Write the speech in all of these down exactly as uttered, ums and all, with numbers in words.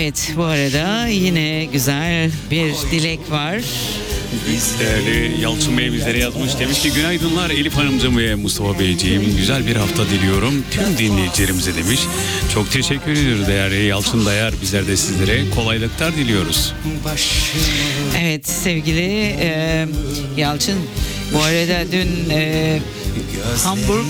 Evet, bu arada yine güzel bir dilek var. Değerli Yalçın Bey bizlere yazmış. Demiş ki günaydınlar Elif Hanımcığım ve Mustafa Beyciğim. Güzel bir hafta diliyorum tüm dinleyicilerimize demiş. Çok teşekkür ediyoruz değerli Yalçın Dayar. Bizler de sizlere kolaylıklar diliyoruz. Evet sevgili e, Yalçın, bu arada dün e, Hamburg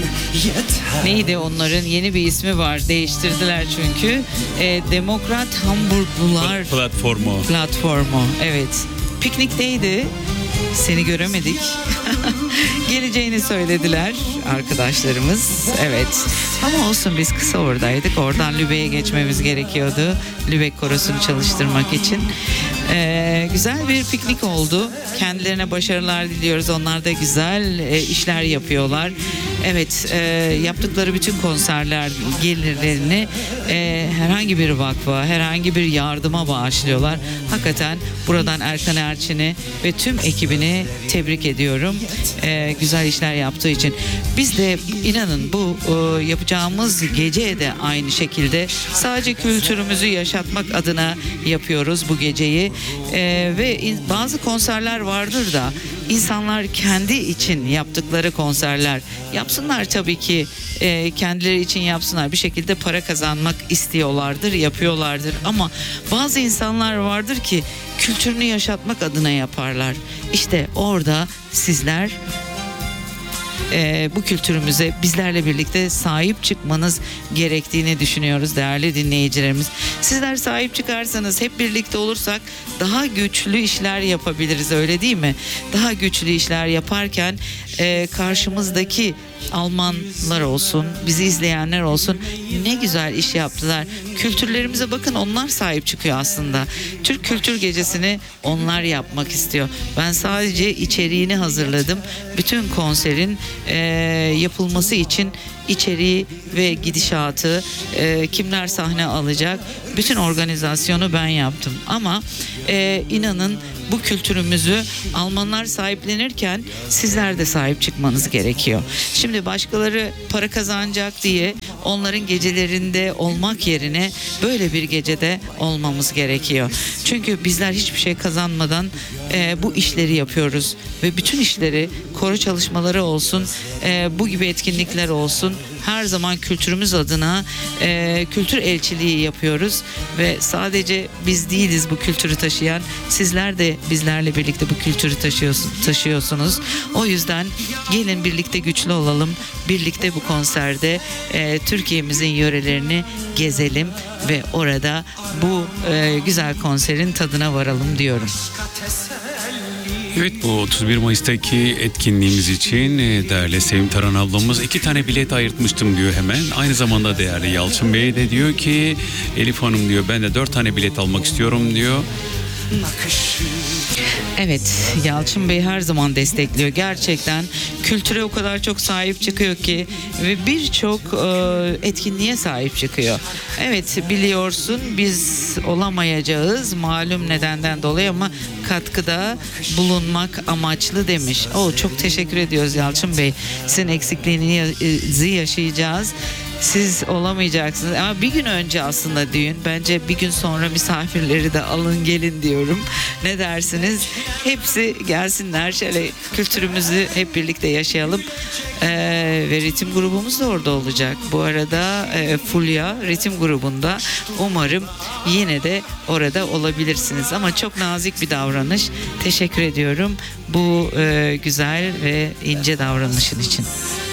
neydi, onların yeni bir ismi var, değiştirdiler çünkü e, Demokrat Hamburglular Platformu. Platformu, evet, piknikteydi, seni göremedik. Geleceğini söylediler arkadaşlarımız, evet, ama olsun, biz kısa oradaydık, oradan Lübeck'e geçmemiz gerekiyordu Lübeck korosunu çalıştırmak için. Ee, güzel bir piknik oldu, kendilerine başarılar diliyoruz, onlar da güzel e, işler yapıyorlar. Evet, e, yaptıkları bütün konserler gelirlerini e, herhangi bir vakfa, herhangi bir yardıma bağışlıyorlar. Hakikaten buradan Erkan Erçin'i ve tüm ekibini tebrik ediyorum. E, güzel işler yaptığı için. Biz de inanın bu e, yapacağımız gece de aynı şekilde sadece kültürümüzü yaşatmak adına yapıyoruz bu geceyi. E, ve in, bazı konserler vardır da insanlar kendi için yaptıkları konserler yapsınlar, tabii ki e, kendileri için yapsınlar, bir şekilde para kazanmak istiyorlardır, yapıyorlardır, ama bazı insanlar vardır ki kültürünü yaşatmak adına yaparlar. İşte orada sizler Ee, bu kültürümüze bizlerle birlikte sahip çıkmanız gerektiğini düşünüyoruz değerli dinleyicilerimiz. Sizler sahip çıkarsanız, hep birlikte olursak daha güçlü işler yapabiliriz, öyle değil mi? Daha güçlü işler yaparken e, karşımızdaki Almanlar olsun, bizi izleyenler olsun, ne güzel iş yaptılar. Kültürlerimize bakın, onlar sahip çıkıyor aslında. Türk Kültür Gecesi'ni onlar yapmak istiyor. Ben sadece içeriğini hazırladım. Bütün konserin e, yapılması için içeriği ve gidişatı, e, kimler sahne alacak, bütün organizasyonu ben yaptım. Ama e, inanın, bu kültürümüzü Almanlar sahiplenirken sizler de sahip çıkmanız gerekiyor. Şimdi başkaları para kazanacak diye onların gecelerinde olmak yerine böyle bir gecede olmamız gerekiyor. Çünkü bizler hiçbir şey kazanmadan e, bu işleri yapıyoruz ve bütün işleri, koro çalışmaları olsun, e, bu gibi etkinlikler olsun, her zaman kültürümüz adına e, kültür elçiliği yapıyoruz ve sadece biz değiliz bu kültürü taşıyan, sizler de bizlerle birlikte bu kültürü taşıyorsun, taşıyorsunuz. O yüzden gelin birlikte güçlü olalım, birlikte bu konserde e, Türkiye'mizin yörelerini gezelim ve orada bu e, güzel konserin tadına varalım diyorum. Evet, bu otuz bir Mayıs'taki etkinliğimiz için değerli Sevim Taran ablamız iki tane bilet ayırtmıştım diyor hemen. Aynı zamanda değerli Yalçın Bey de diyor ki Elif Hanım diyor, ben de dört tane bilet almak istiyorum diyor. Evet, Yalçın Bey her zaman destekliyor. Gerçekten kültüre o kadar çok sahip çıkıyor ki ve birçok e, etkinliğe sahip çıkıyor. Evet, biliyorsun biz olamayacağız malum nedenden dolayı, ama katkıda bulunmak amaçlı demiş. Oo, çok teşekkür ediyoruz Yalçın Bey. Sizin eksikliğinizi yaşayacağız. Siz olamayacaksınız ama bir gün önce aslında düğün, bence bir gün sonra misafirleri de alın gelin diyorum. Ne dersiniz? Hepsi gelsinler, şöyle kültürümüzü hep birlikte yaşayalım. Ee, ve ritim grubumuz da orada olacak. Bu arada e, Fulya ritim grubunda, umarım yine de orada olabilirsiniz. Ama çok nazik bir davranış. Teşekkür ediyorum bu e, güzel ve ince davranışın için.